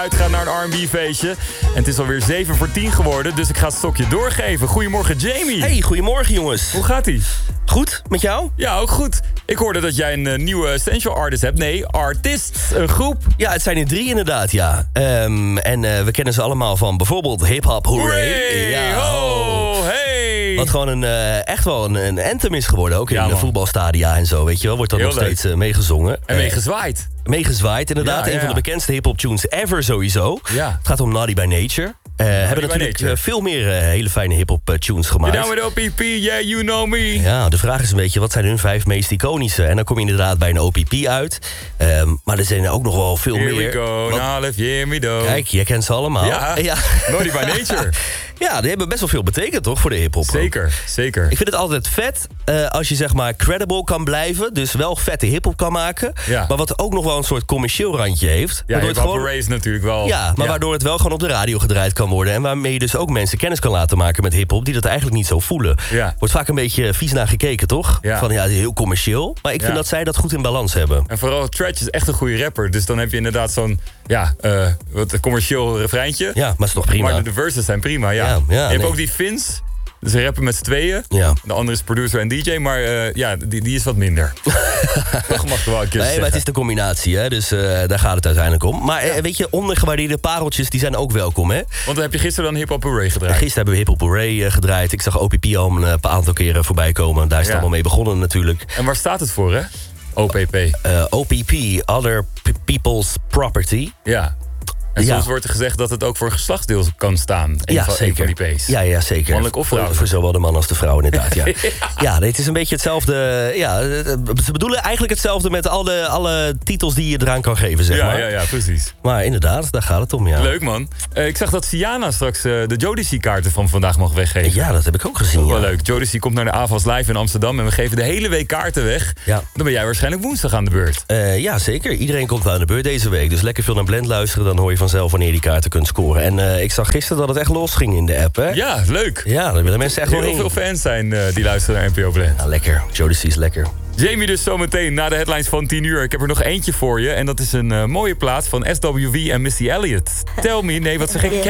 Uitgaan naar een R&B feestje. En het is alweer 7 voor 10 geworden, dus ik ga het stokje doorgeven. Goedemorgen, Jamie. Hey, goedemorgen jongens. Hoe gaat-ie? Goed, met jou? Ja, ook goed. Ik hoorde dat jij een nieuwe essential artist hebt. Nee, artist, een groep. Ja, het zijn er 3 inderdaad, ja. We kennen ze allemaal van bijvoorbeeld Hip Hop Hooray. Ja, ho, hey. Wat gewoon echt wel een anthem is geworden. Ook in de voetbalstadia en zo, weet je wel. Wordt dan heel nog steeds meegezongen. En meegezwaaid. Meegezwaaid, inderdaad. Ja. Een van de bekendste hip-hop tunes ever sowieso. Ja. Het gaat om Naughty by Nature. Hebben natuurlijk veel meer hele fijne hip-hop tunes gemaakt. You know with OPP, yeah, you know me. Ja, de vraag is een beetje, wat zijn hun 5 meest iconische? En dan kom je inderdaad bij een OPP uit. Maar er zijn ook nog wel veel Here meer. we go, now let's hear me do. Kijk, jij kent ze allemaal. Ja, Naughty by Nature. Ja, die hebben best wel veel betekend, toch, voor de hiphop. Zeker. Ik vind het altijd vet als je zeg maar credible kan blijven. Dus wel vette hiphop kan maken. Ja. Maar wat ook nog wel een soort commercieel randje heeft. Ja, Hip Hop Hooray is natuurlijk wel... Ja, maar waardoor het wel gewoon op de radio gedraaid kan worden. En waarmee je dus ook mensen kennis kan laten maken met hiphop die dat eigenlijk niet zo voelen. Ja. Wordt vaak een beetje vies naar gekeken, toch? Ja. Van ja, heel commercieel. Maar ik vind dat zij dat goed in balans hebben. En vooral Tretch is echt een goede rapper. Dus dan heb je inderdaad zo'n wat commercieel refreintje. Ja, maar is toch prima. Maar de verses zijn prima, ja. Je hebt ook die Vince. Dus ze rappen met z'n tweeën. Ja. De andere is producer en DJ, maar die is wat minder. Toch mag er wel een keer Nee, maar het is de combinatie, hè? Dus daar gaat het uiteindelijk om. Maar weet je, ondergewaardeerde pareltjes, die zijn ook welkom, hè? Want dan heb je gisteren dan Hip Hop Hooray gedraaid. Gisteren hebben we Hip Hop Hooray gedraaid. Ik zag OPP al een aantal keren voorbij komen. Daar is het allemaal mee begonnen natuurlijk. En waar staat het voor, hè? OPP. OPP, Other People's Property. Ja. En soms wordt er gezegd dat het ook voor een geslachtsdeel kan staan. Een van die P's. Ja, zeker. Mannelijk of vrouwelijk. Voor zowel de man als de vrouw, inderdaad. Ja, het is een beetje hetzelfde. Ja, ze bedoelen eigenlijk hetzelfde met alle titels die je eraan kan geven, zeg maar. Ja, precies. Maar inderdaad, daar gaat het om, ja. Leuk, man. Ik zag dat Siana straks de Jodeci-kaarten van vandaag mag weggeven. Ja, dat heb ik ook gezien. Wel leuk. Jodeci komt naar de AVAS Live in Amsterdam en we geven de hele week kaarten weg. Ja. Dan ben jij waarschijnlijk woensdag aan de beurt. Ja, zeker. Iedereen komt aan de beurt deze week. Dus lekker veel naar Blend luisteren, dan hoor je vanzelf wanneer je die kaarten kunt scoren. En ik zag gisteren dat het echt losging in de app, hè? Ja, leuk. Ja, daar willen mensen echt wel heel heen. veel fans zijn die luisteren naar NPO Blend. Ja, lekker. Jodeci is lekker. Jamie dus zometeen na de headlines van 10 uur. Ik heb er nog eentje voor je. En dat is een mooie plaat van SWV en Missy Elliott. Tell me, nee, wat zeg ik?